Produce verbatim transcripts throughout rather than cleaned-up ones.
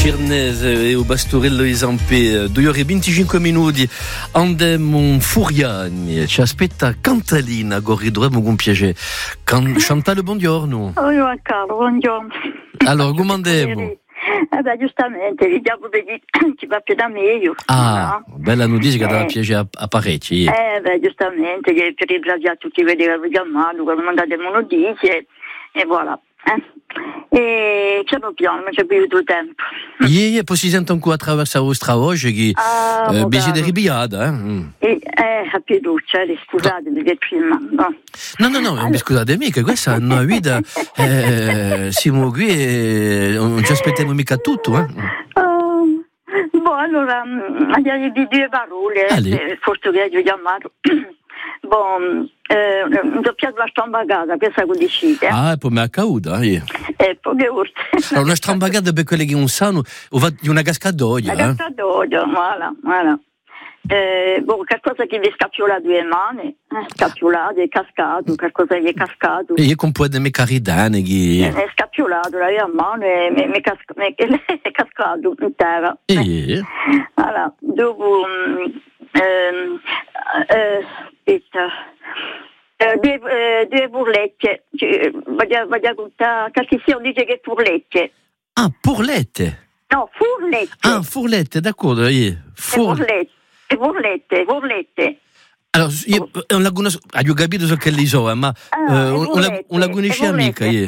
Cirnese e o Basturello Esampe, due ore e venticinque minuti, andiamo in Furiani, ci aspetta Cantalina, corridoremo con piacere. Can- Chantal, buongiorno. Oh, Carlo, buongiorno. Allora, come andiamo? Eh beh, giustamente, vediamo che ci va più da meglio. Ah, no? Bella notizia che eh. dà piacere a, a parecchi. Eh beh, giustamente, che per ringraziare tutti quelli che hanno chiamato, che hanno mandato le notizie, e voilà. Eh. E piano piano, non c'è più tutto il tempo. Ieri poi si sente ancora attraverso la vostra voce che Ah, eh, oh, vi siete caro. ripiata, eh? Mm. E, eh, a Pieduccia, eh, scusatemi che prima, no. No, no, no, allora. Scusate mica, questa è una vita, eh, siamo qui e non ci aspettiamo mica tutto, eh? Oh, boh, allora, andiamo di due parole, eh, forse che ho chiamato. Bon, eh, ho doppiato la strambagata, questa che decide. Ah, e poi mi è accaduta, eh? E poi che urte. Allora, una strambagata per quelli che non sanno, di una cascadoia, Una eh? cascadoia, voilà, voilà. Eh, boh, qualcosa che vi scappiola due mani, eh, scappiolato, è cascato, qualcosa che è cascato. E io con poi delle caridane che... È scappiolato, la mia mano e mi è cascato in terra. E... Voilà, dopo... Um, eh, aspetta... Eh, due, eh, due burlette, cioè, voglio, voglio contare, che si dice che burlette. Ah, burlette? No, furlette. Ah, furlette, d'accordo, yeah. Fur... burlette, burlette, burlette. Allora, io non la conosco, ho capito so che li so, ma ah, eh, non la conosci amica, yeah.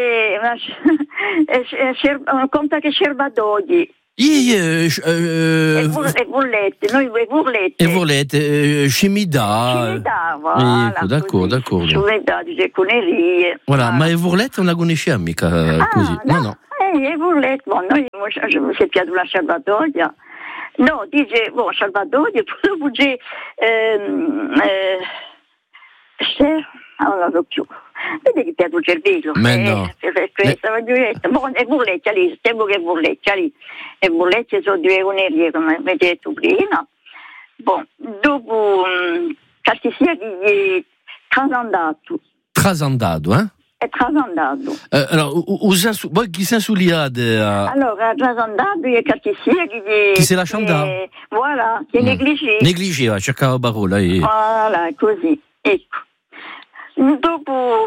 Conta che Scerbadogli. Yeah, yeah, uh, e burlette, noi le burlette. E burlette, eh, scimmità. Scimmità, voilà. Ecco, d'accordo, d'accordo. Scimmità, dice conerie. Voilà, voilà, ma le burlette non la conosci mica ah, così. No, no. no. Eh, le burlette, bon, noi non si è piaciuta la Scerbadoglia. No, dice, bon, Scerbadoglia, poi dopo dice, ehm, eh, se, non lo so più. Vedi che ti ha tutto il cervello. Ma eh, no. Per questa maglietta. Boh, e burleccia lì, temo che burleccia lì. E burlecce sono due conerie, come mi hai detto prima. Boh, dopo, che sia che è trasandato. Trasandato, eh? È trasandato. Eh, allora, usa, voi chi sa suliade? Uh... Allora, trasandato è che sia che è... Chi se lascia andare? Voilà, che è mm. negligé. Negligé, cercava la parola. Eh. Voilà, così, ecco. Dopo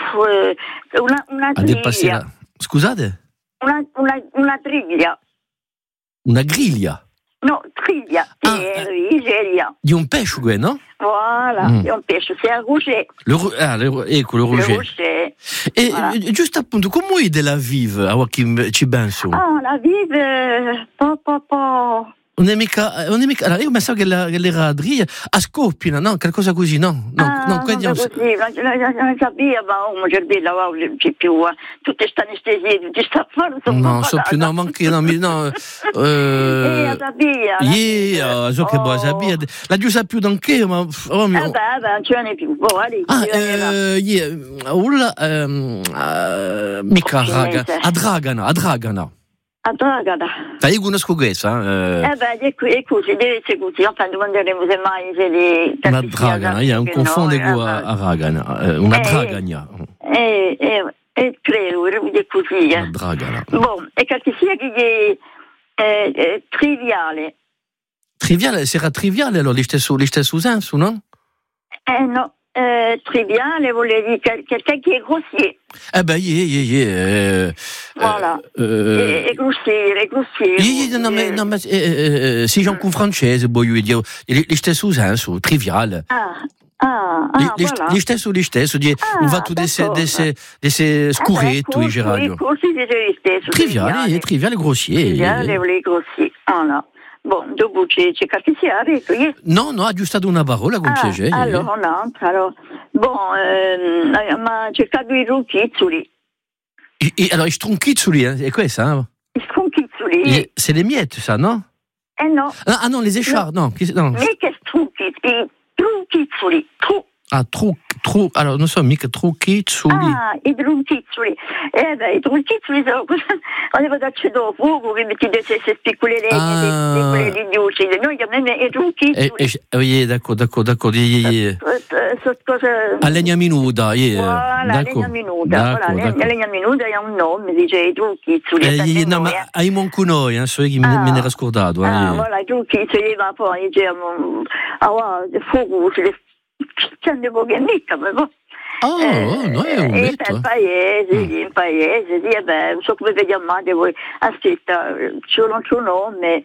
una, una triglia. Scusate? Una, una, una triglia. Una griglia? No, triglia. Ah, Nigeria. Di un pesce, no? Voilà, mm. di un pesce, c'est un rouget. Le, ah, le, ecco, le rouget. Le rouget. E voilà. Giusto appunto, come è della vive, a chi ci penso? Ah, la vive, po, po, po. Non è mica, non è mica, allora io pensavo che, la, che l'era adria a scoppina, no? Qualcosa così, no? No, ah, no, non così, non sapevo, ma un cervello non c'è più, tutte queste anestesie, tutte queste forze. No, so più, no, ma anche, no, mi, no. Eh, sapia. Yeah, so che vuoi sapere. La giusta più anche, ma... Oh, mio. Eh beh, beh, non ce n'è più, boh, lì. Ah, eh, yeah, ulla, ehm, mica, raga, a Dragana, a Dragana. A Dragana. Ah, io conosco questa. Eh, eh beh, è così, deve essere così. Enfin, domanderemo se mai se li... Una Dragana, io non confonde con a Dragana. Eh, una eh, Dragana. Eh, eh, eh, credo, è così. Eh. Una Dragana. Bon, e che sia che è eh, eh, triviale. Triviale? Sarà triviale allora, l'estesso, l'estesso senso, no? Eh, no. Euh, trivial, vuol dire quelqu'un qui est grossier. Eh ben, yeah, yeah, yeah. Voilà. Euh, è grossier, è grossier. Yeah, yeah, no, ma, no, ma eh, eh, si j'en con francese, voglio dire, l'estesso senso, triviale. Ah. Ah, ah, li, voilà. Li stesso, li stesso, di, ah, non va tu desse, desse, desse scuretto, eh, Gerardo. Così dice li stesso. Triviale, triviale, grossier. Triviale, vuol dire grossier. Ah, no. Bon, dopo c'è, c'è capisciare, yeah. No, no, ha aggiustato una parola con ah, piacere. Allora, no, allora, bon, ehm, ma c'è stato i ronchizzoli. E, e, allora, i stronchizzoli, eh, è questa? No? I stronchizzoli? C'est les miettes, ça, no? Eh no. Ah, ah non, les écharpes, no. no. Mais che stronchizzoli? I tronchizzoli, tru. Ah, tru, tru, allora non so mica trucchizzoli. Ah, i drunchizzoli. Eh beh, i drunchizzoli sono quando darci dopo fuoco che metti queste piccole legna, Ah. piccole legnucci. Noi chiamiamo i drunchizzoli. Eh, eh, yeah, d'accordo, d'accordo, d'accordo. Yeah, yeah. Sono cose... A legna minuta, yeah. Voilà, la legna minuta. Voilà, la legna minuta ha un nome, dice i drunchizzoli. Eh, yeah, no, ma hai monco noi, eh, so che ah. me ne era scordato. Eh, ah, yeah. voilà, i drunchizzoli, ma poi diciamo, ah, il fuoco, ce le accende poche mica, però... Oh, eh, no, è un eh, detto. in paese, Mm. in paese, sì, beh, non so come vi chiamate voi, aspetta, c'è un altro nome,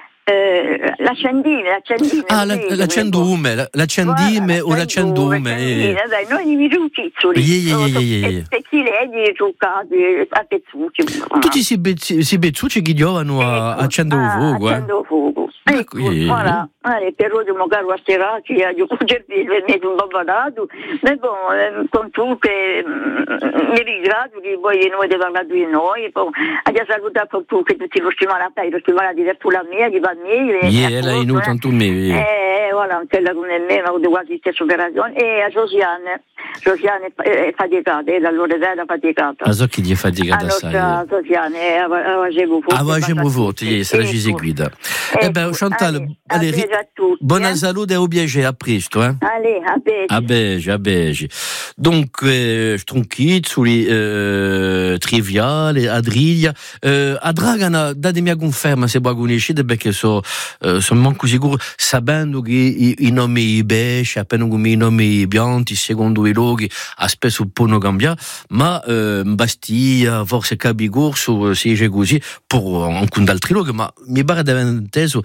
eh, l'accendime, l'accendime. Ah, la, l'accendume, la, l'accendime o l'accendume. Eh. Dai, noi i trucchizzoli, Yeah, yeah, yeah, yeah, yeah. specchileggi truccati a pezzucci. Tutti si, be- si bezzucci che giovano a Ecco, accendere ah, il fuoco, eh. accendo fuoco. Ecco, Ecco, yeah. voilà. Allora, per ora mo caro a steracci, io ho cervello e metto un po' badato, e poi con tu che mi rigrato che poi noi devo parlare di noi, poi a salutare con tu che tutti lo stimano a lo stimano di pure la mia, di famiglia. Yeah, lei non tanto me. Eh, voilà, quella come me, ma ho avuto quasi stessa operazione. E a Josiane, Josiane è faticata, è la loro età faticata. Ma so che gli è faticata assai. Allora, Josiane, avevo voto. Avevo voto, yeah, se la ci seguita. Eh beh, Chantal, allez, ri- tutti, buona eh? salute e au piacere, a presto, eh. Allez, a bene. A bege, a bege. Donc, eh, stronchizzoli, eh, triviale, adriglia. Eh, a Dragana, datemi a conferma se voi conoscete, perché so, eh, sono manco sicuro, sapendo che i, i nomi besci, appena come i nomi bianchi, secondo i loghi, a spesso possono cambiare, ma eh, Bastia, forse Capigorso, si dice così, per anche altri loghi, ma mi pare di aver inteso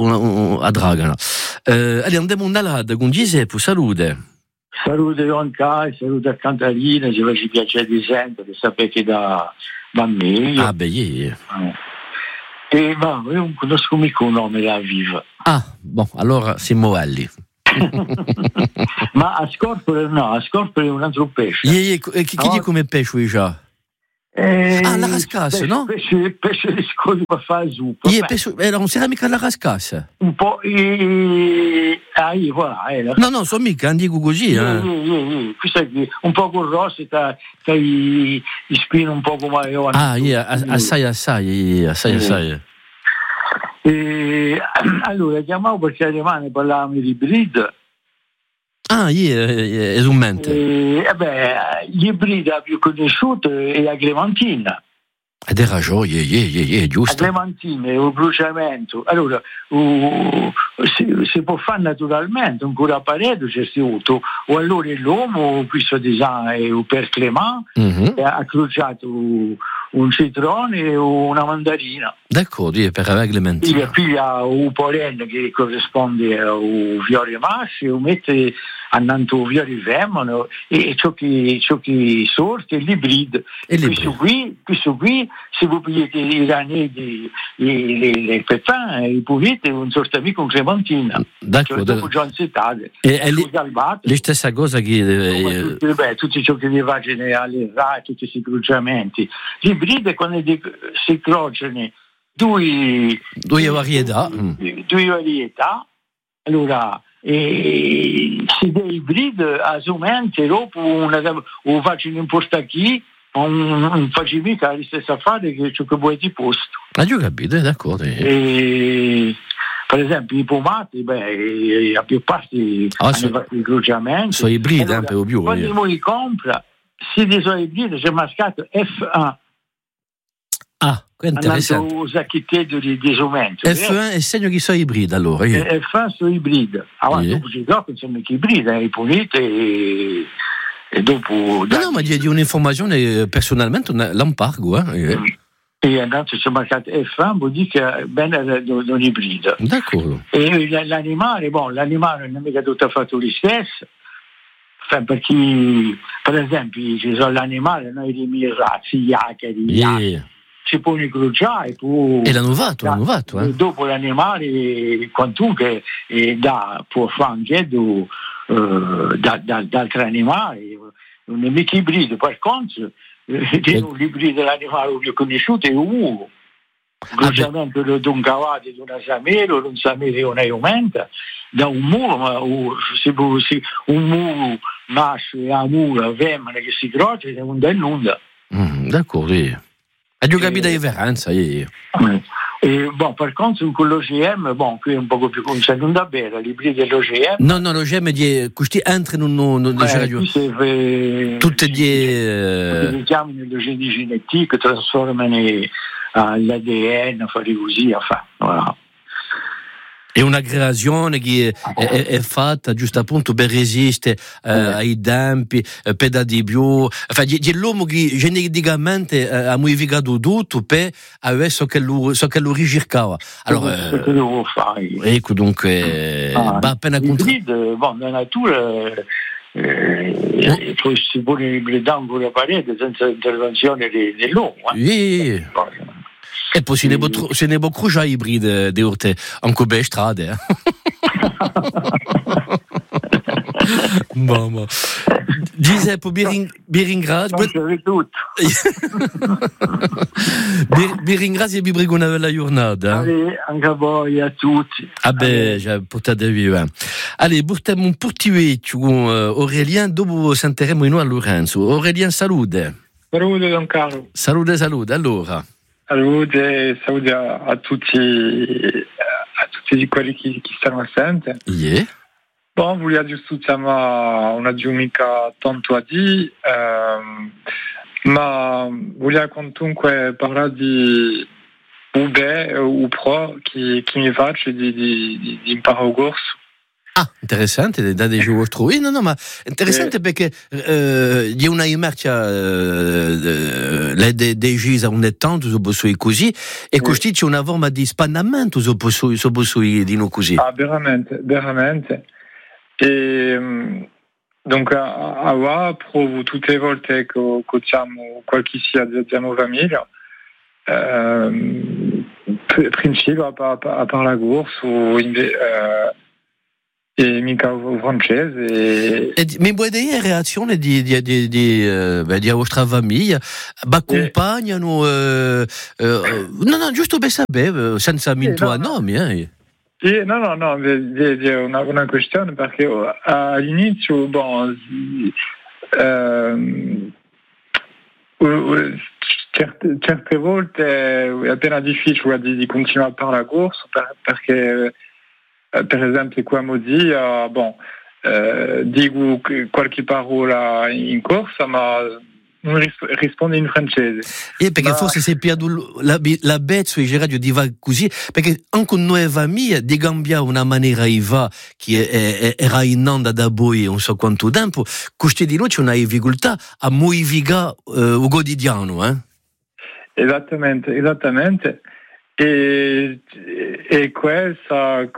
a Dragana. Eh, allora, andiamo in alada con Giuseppe, salute. Salute Don Kai, salute a Cantalina, ci faccio piacere di sentire, sapete da bambino. Ah, beh, yeah. E ma io non conosco mica un nome da viva. Ah, bon, allora siamo Alli. Ma a Scorpore no, a Scorpore è un altro pesce. Yeah, yeah, chi chi No. è come pesce già? Eh, Ah, la rascasse, pesce, no? Pesce, pesce di scoli per fare zuppa. Yeah, Beh, pesce, eh, non si era mica la rascasse. un po'. Eh, ah, io, voilà, eh, la- No, no, so mica, dico così, Eh, eh. eh, eh, eh, questo è un po' con rossi, che i spino un po' come io. Ah, yeah, a- assai, assai, yeah, assai, Eh. assai. E, allora, chiamavo perché alle mani parlavamo di ibridi. Ah, yeah, yeah, esumente. E, eh beh, gli ibridi più conosciuti è la clementina. Ed hai ragione, yeah, yeah, yeah, yeah, La giusto. clementina è un bruciamento. Allora, uh, si, si può fare naturalmente, ancora a parete c'è stato, o allora l'uomo, questo disegno per Clément, Mhm. ha cruciato un citrone e una mandarina. D'accordo, yeah, per avere Piglia, Clementina. piglia un pollen che corrisponde al fiore maschio, lo mette annanto al fiore femmina e ciò che, ciò che sorte è l'ibrido. E Questo l'ibrido. qui, questo qui, se voi pigliate i raneghi, i, le, le pepin, i pulite, un sortamico con clementina. D'accordo. Cioè, dopo già ansetate, E- e li- salvato. La stessa cosa che... eh, Tutti, beh, tutti ciò che va alle ra, tutti questi incrociamenti. L'ibrido è quando di- si incrociano due, Due varietà. Mm. due varietà, allora eh, si dà ibrido a somente dopo una, o faccio un posto qui, un, un faccio mica la stessa affare che ciò che vuoi di posto. Ah, già capito, eh, d'accordo. eh. E, per esempio i pomati, beh, a più parti Ah, hanno so- fatto incrociamenti. sono ibridi, Allora, eh, per lo più, quando eh. uno li compra, se di sono ibridi c'è mascato F uno, Ah, che interessante. andando un sacchetto di disumento. F uno è segno che sono ibridi, allora. yeah. E F uno sono ibridi. Avanti, Yeah. dopo ci gioco, insomma, che ibridi, i pulite e, e dopo... No, no, ma di, di un'informazione eh, personalmente un- l'ampargo, eh. eh. E andando c'è marcato F uno, vuol dire che è bene non ibrido. D'accordo. E l'animale, bon, l'animale non è mica tutto fatto lo stesso, Cioè, perché per esempio ci sono l'animale, noi di mirrazzi, gli acari, gli Yeah. acari, si può incrociare, può... E l'hanno fatto, l'hanno fatto, E eh. dopo l'animale, quanto che eh, da, può fare anche do, eh, da, da, da altri animali, non è mica ibrido, per contro, eh, E- l'ibrido dell'animale più conosciuto è uno. Velocemente lo doncavate di una samelo, non samelo non è aumenta, da un muro, o se si un muro maschio e un muro femmina che si croce, non è nulla. Mm, d'accordo, sì. E io capito la differenza, io. E, bon, per contro con l'O G M, bon, qui è un poco più concerto, non davvero, i libri dell'O G M. No, no, l'O G M di questi entrano in un radio. Tutte di li chiamano nello geni genetico, trasformano l'A D N, fare così, enfin, voilà. È una creazione che è, è, è fatta giusto appunto per resistere eh, ai tempi, eh, per dare di più. Enfin, è l'uomo che geneticamente eh, ha modificato tutto per avere ciò che lui, ciò che lui ricercava. Allora, eh, che devo fare? Ecco, dunque, ah, va appena controllato. Bon, la natura eh, poi si pone il danno con la parete senza intervenzione dell'uomo. Eh. Yeah. E poi se ne può, se ne può crociare ibride di orte anche per strade. Eh? Mamma. Giuseppe, vi ringrazio. Vi ringrazio e vi prego una bella giornata. Anche a voi, a tutti. Ah beh, già portate via. Allora, portiamo un portivetto con Aurelien, dopo sentiremo noi a Lorenzo. Aurelien, salute. Salute, Don Carlo. Salute, salute. Allora. Salute, salute a, a tutti a tutti quelli che, che stanno assente. Yeah. Bon, voglio giusto chiamare una giumica tanto a dire, ehm, ma voglio comunque parlare di U B o Pro che, che mi faccio di, di, di, di imparare il corso. Ah, interessante, da dei giochi altri. No, no, ma interessante eh. perché eh, c'è una emercia eh, le de, de gisa un tanto so posso così e così c'è una forma di spannamento so posso so posso dire così. Ah, veramente, veramente. E dunque ora provo tutte le volte che facciamo qualche sia diciamo famiglia ehm principio a parlare corso o in eh, e mica francese. E mi vuoi dire reazione di di di di, uh, di vostra famiglia? Accompagnano? Uh, uh, no, no, giusto per sapere, senza mintua nomi. Eh. Sì, no, no, no, è una, una questione perché all'inizio, bon, ehm, certe, certe volte è appena difficile di, di continuare a parlare a corso per, perché per esempio quando dico bon, eh, dico qualche parola in corsa ma non risponde in francese. E perché ma... forse sei più la, la bezzo e radio di va così perché anche noi famiglie di cambiare una maniera iva che è, è, era in onda da voi non so quanto tempo questi di noi c'è una difficoltà a modificare uh, il quotidiano eh? Esattamente, esattamente. E, e questa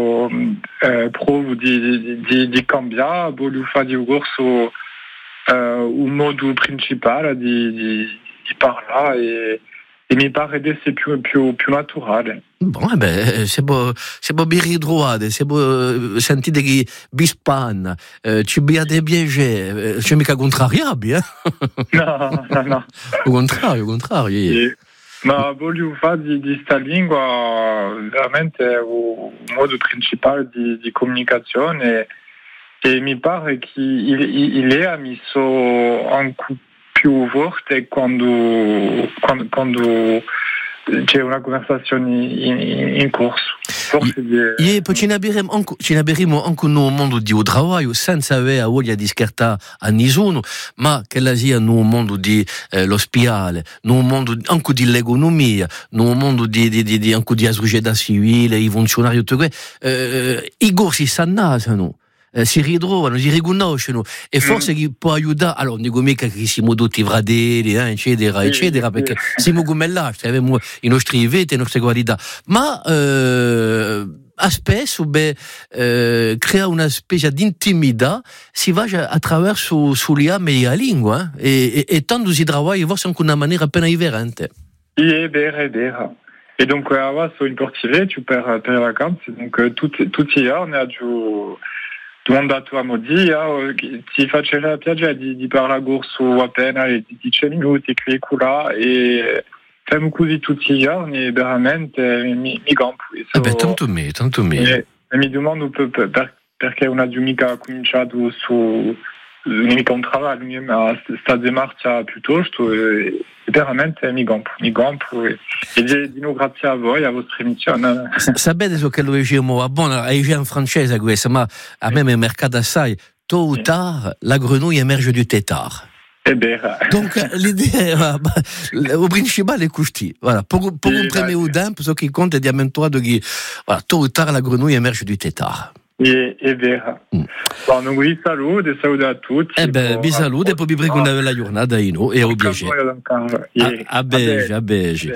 eh, provo di, di, di cambiare, voglio fare di corso eh, un modo principale di, di, di parlare e, e mi pare di essere più, più, più naturale. Bon, eh beh, se può, se può ben ritrovare, se può sentire che vi spanna, eh, ci abbiate piacere, c'è mica contrariabile, eh? No, no, no. Al contrario, al contrario. E, ma voglio fare di, di sta lingua veramente un modo principale di, di comunicazione e mi pare che il, il è messo anche più forte quando, quando, quando c'è una conversazione in, in corso. Forse di... E poi ce ne abbiamo anche, ce ne abbiamo anche nel mondo di lavoro senza avere voglia di scherzare a nessuno, ma che la sia nel mondo di eh, l'ospedale, nel mondo anche dell'economia, nel mondo di, di, di, di anche di società civile, i funzionari, tutto questo, eh, i corsi si annasano. Eh, si ritrovano, si riconoscono e forse mm. chi può aiutare, allora non dico mica che siamo tutti fratelli, eh, eccetera, sì, eccetera, sì. Perché siamo come l'altro, abbiamo i nostri veti, le nostre qualità, ma eh, a spesso beh, eh, crea una specie di intimità, si va attraverso sulle armi e la lingua eh, e, e, e tanto si lavora forse anche in una maniera appena differente. Sì, è vero, è vero. E dunque ora sono in Portivetto per, per le vacanze, dunque tutti, tutti i giorni ho domandato a Modi, oh, ti faceva piacere di, di parlare corso appena di dieci minuti, qui e là, e, siamo così tutti i giorni, veramente mi, mi campo. Eh beh, tanto me, tanto me. E, e mi domando per, per, perché una mica cominciato su mica un travaglio, ma sta demarcia piuttosto e, e veramente mi campo, mi campo e, e di nuovo grazie a voi, a vostra emissione. Sapete so che lo diciamo, a buona, è in francese questo, ma a me mi è mercato assai, tôt ou tard, la grenouille émerge du tétard. È vero. Donc l'idée, au principale è così. Voilà, pour, pour un premier ou d'un, ce qui compte è di ammentoire che voilà, tôt ou tard la grenouille émerge du tétard. È, è vero. Mm. Bon, vi saluto e saluto a tutti. Eh beh, vi saluto e poi vi prego una bella giornata ino e obbligé. A bege, a bege.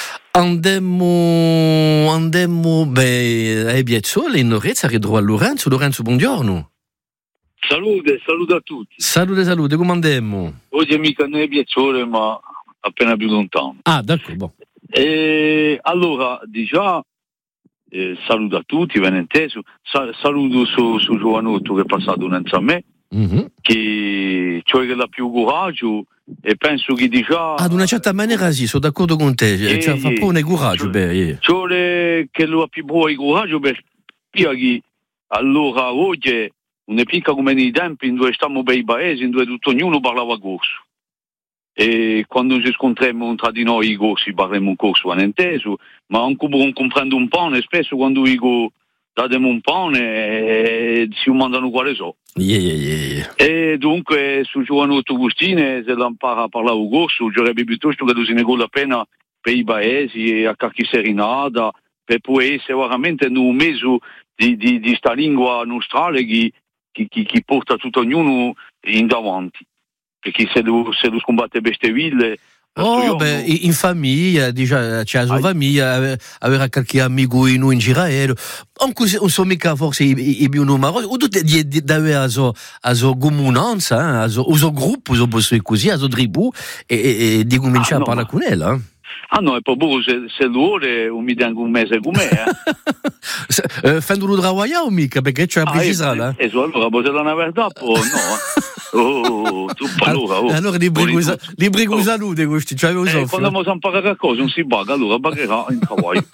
Andemmo, andemmo, beh, è piacere, in Lorenzo, arrivo a Lorenzo. Lorenzo, buongiorno. Salute, saluto a tutti. Salute, salute, come andiamo? Oggi mica non è piacere, ma appena più lontano. Ah, d'accordo. E allora, diciamo, eh, saluto a tutti, ben inteso. Sa- saluto su, su Giovanotto che è passato innanzi a me, mm-hmm. che cioè che ha più coraggio e penso che diciamo... Ad una certa maniera sì, sono d'accordo con te, eh, cioè, fa pure coraggio. Cioè, beh, cioè che lo ha più buono coraggio per che allora oggi non è più come nei tempi in dove stiamo bei paesi, in dove tutto ognuno parlava corso. E quando ci scontriamo tra di noi i corsi parliamo un corso inteso, ma anche non comprendo un po', e spesso quando dico datemi un po' e si mandano quale so. Yeah, yeah, yeah. E dunque su Giovanotto Agustine se l'impara a parlare un corso, direbbe piuttosto che si ne vale la pena per i paesi e a qualche serenata, per poi essere veramente in un mezzo di, di, di sta lingua nostrale che Chi, chi, chi porta tutto ognuno in davanti, perché se lo, se lo scombate besteville oh beh, in famiglia diciamo, c'è la sua famiglia avere qualche amico in in giraello anche non so mica forse i più numerosi o tutti di avere a so a so comunanza a so uso gruppo uso posso così a so tribù e, e di cominciare ah, a parlare con ella. Ah no, è proprio se, se lo vuole un mi tengo un mese con me, eh. Fendo lo travagliare o mica, perché c'è la precisata. Eh, eso, allora, poi se la verità, poi no. Oh, tu allora, oh. Allora li prego salute questi, cioè, eh, quando mi sa imparare qualcosa, non si paga, allora pagherà in cavallo.